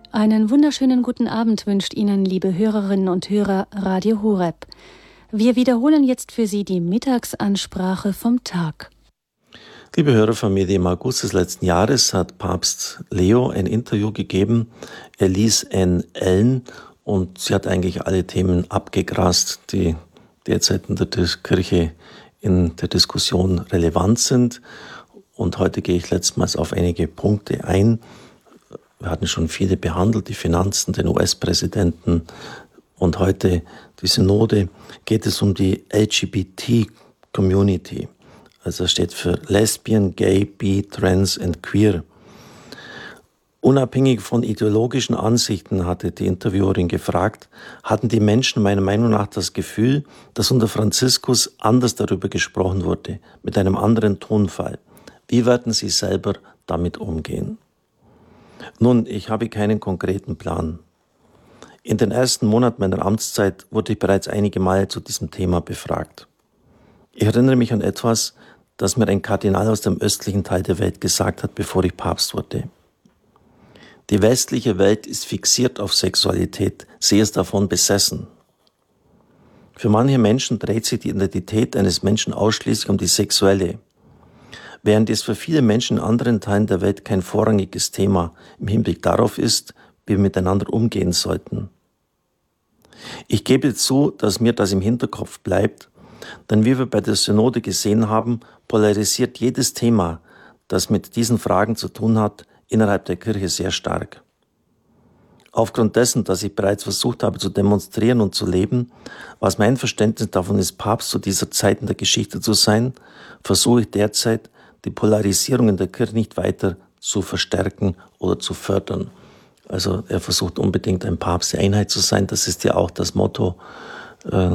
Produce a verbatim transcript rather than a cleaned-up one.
Einen wunderschönen guten Abend wünscht Ihnen, liebe Hörerinnen und Hörer, Radio Horeb. Wir wiederholen jetzt für Sie die Mittagsansprache vom Tag. Liebe Hörerfamilie, im August des letzten Jahres hat Papst Leo ein Interview gegeben. Er ließ Anne Ellen und sie hat eigentlich alle Themen abgegrast, die derzeit in der Kirche in der Diskussion relevant sind. Und heute gehe ich letztmals auf einige Punkte ein. Wir hatten schon viele behandelt, die Finanzen, den U S-Präsidenten und heute die Synode. Geht es um die L G B T-Community. Also das steht für Lesbian, Gay, Bi, Trans und Queer. Unabhängig von ideologischen Ansichten hatte die Interviewerin gefragt, hatten die Menschen meiner Meinung nach das Gefühl, dass unter Franziskus anders darüber gesprochen wurde, mit einem anderen Tonfall. Wie werden sie selber damit umgehen? Nun, ich habe keinen konkreten Plan. In den ersten Monaten meiner Amtszeit wurde ich bereits einige Male zu diesem Thema befragt. Ich erinnere mich an etwas, das mir ein Kardinal aus dem östlichen Teil der Welt gesagt hat, bevor ich Papst wurde. Die westliche Welt ist fixiert auf Sexualität, sie ist davon besessen. Für manche Menschen dreht sich die Identität eines Menschen ausschließlich um die sexuelle, während es für viele Menschen in anderen Teilen der Welt kein vorrangiges Thema im Hinblick darauf ist, wie wir miteinander umgehen sollten. Ich gebe zu, dass mir das im Hinterkopf bleibt, denn wie wir bei der Synode gesehen haben, polarisiert jedes Thema, das mit diesen Fragen zu tun hat, innerhalb der Kirche sehr stark. Aufgrund dessen, dass ich bereits versucht habe zu demonstrieren und zu leben, was mein Verständnis davon ist, Papst zu dieser Zeit in der Geschichte zu sein, versuche ich derzeit, die Polarisierung in der Kirche nicht weiter zu verstärken oder zu fördern. Also er versucht unbedingt ein Papst der Einheit zu sein. Das ist ja auch das Motto äh,